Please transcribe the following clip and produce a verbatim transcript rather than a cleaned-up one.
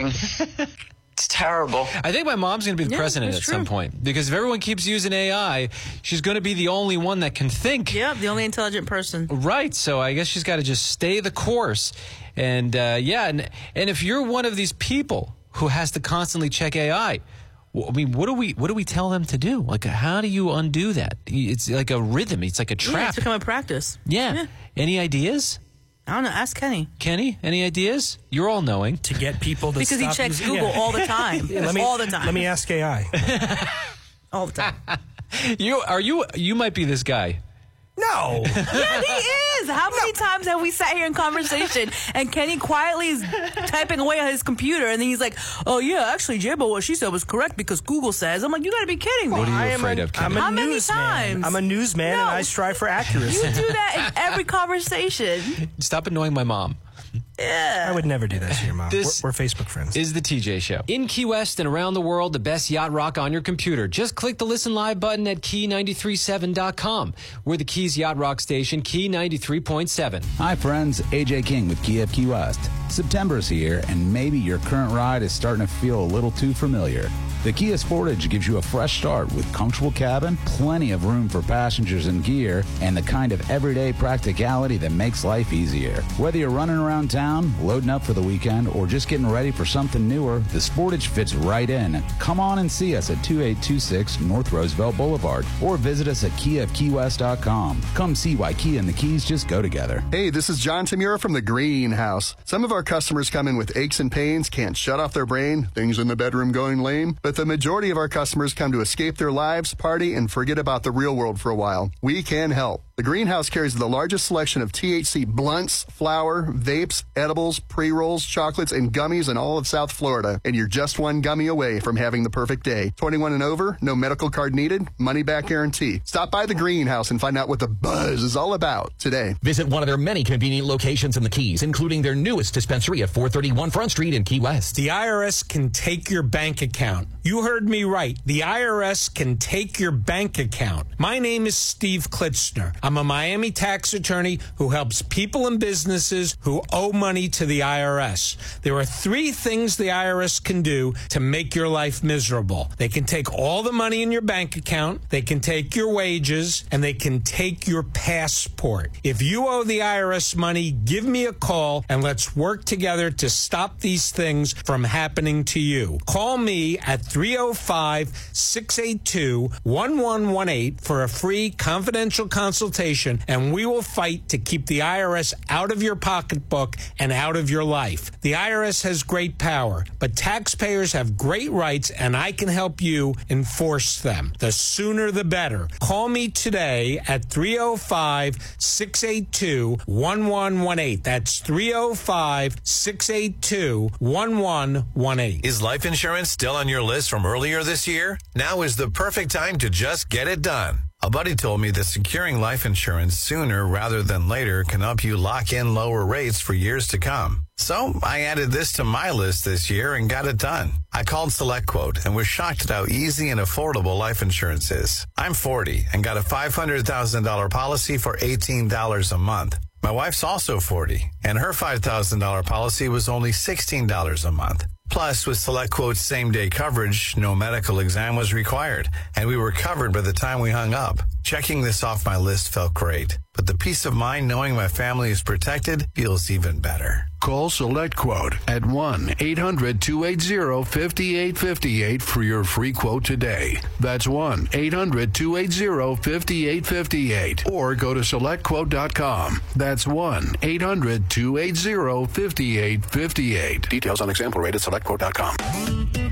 disgusting. It's terrible. I think my mom's going to be the Yeah, president at that's some true. point, because if everyone keeps using A I, she's going to be the only one that can think. Yeah, the only intelligent person. Right. So I guess she's got to just stay the course. And, uh, yeah, and, and if you're one of these people who has to constantly check A I, I mean, what do we what do we tell them to do? Like, how do you undo that? It's like a rhythm. It's like a Yeah, trap. it's become a practice. Yeah. Yeah. Any ideas? I don't know. Ask Kenny. Kenny, any ideas? You're all knowing. To get people to Because he stop checks using- Google yeah. all the time. Yeah, let me, all the time. Let me ask A I. all the time. You are you you might be this guy. No. Yeah, he is. How many times have we sat here in conversation and Kenny quietly is typing away on his computer and then he's like, oh, yeah, actually, J-Bo, what she said was correct because Google says. I'm like, you got to be kidding me. What are you I am afraid a, of, Kenny? I'm a How many newsman. times? I'm a newsman, No. and I strive for accuracy. You do that in every conversation. Stop annoying my mom. I would never do that to your mom. This we're, we're Facebook friends. Is the T J Show. In Key West and around the world, the best yacht rock on your computer. Just click the Listen Live button at key nine three seven dot com. We're the Keys Yacht Rock station, Key ninety-three point seven. Hi friends, A J King with Key of Key West. September's here and maybe your current ride is starting to feel a little too familiar. The Kia Sportage gives you a fresh start with comfortable cabin, plenty of room for passengers and gear, and the kind of everyday practicality that makes life easier. Whether you're running around town, loading up for the weekend, or just getting ready for something newer, the Sportage fits right in. Come on and see us at two eight two six North Roosevelt Boulevard, or visit us at kia of key west dot com. Come see why Kia and the Keys just go together. Hey, this is John Tamura from the Greenhouse. Some of our customers come in with aches and pains, can't shut off their brain, things in the bedroom going lame, but the majority of our customers come to escape their lives, party, and forget about the real world for a while. We can help. The Greenhouse carries the largest selection of T H C blunts, flour, vapes, edibles, pre-rolls, chocolates, and gummies in all of South Florida. And you're just one gummy away from having the perfect day. twenty-one and over, no medical card needed, money-back guarantee. Stop by the Greenhouse and find out what the buzz is all about today. Visit one of their many convenient locations in the Keys, including their newest dispensary at four thirty-one Front Street in Key West. The I R S can take your bank account. You heard me right. The I R S can take your bank account. My name is Steve Klitzner. I'm a Miami tax attorney who helps people and businesses who owe money to the I R S. There are three things the I R S can do to make your life miserable. They can take all the money in your bank account, they can take your wages, and they can take your passport. If you owe the I R S money, give me a call and let's work together to stop these things from happening to you. Call me at three oh five, six eight two, one one one eight for a free confidential consultation, and we will fight to keep the I R S out of your pocketbook and out of your life. The I R S has great power, but taxpayers have great rights, and I can help you enforce them. The sooner the better. Call me today at three oh five, six eight two, one one one eight. That's three oh five, six eight two, one one one eight. Is life insurance still on your list from earlier this year? Now is the perfect time to just get it done. A buddy told me that securing life insurance sooner rather than later can help you lock in lower rates for years to come. So I added this to my list this year and got it done. I called SelectQuote and was shocked at how easy and affordable life insurance is. I'm forty and got a five hundred thousand dollars policy for eighteen dollars a month. My wife's also forty, and her five thousand dollars policy was only sixteen dollars a month. Plus, with SelectQuote's same-day coverage, no medical exam was required, and we were covered by the time we hung up. Checking this off my list felt great, but the peace of mind knowing my family is protected feels even better. Call SelectQuote at one eight hundred, two eight zero, five eight five eight for your free quote today. That's one eight hundred, two eight zero, five eight five eight. Or go to select quote dot com. That's one eight hundred, two eight zero, five eight five eight. Details on example rate at select quote dot com.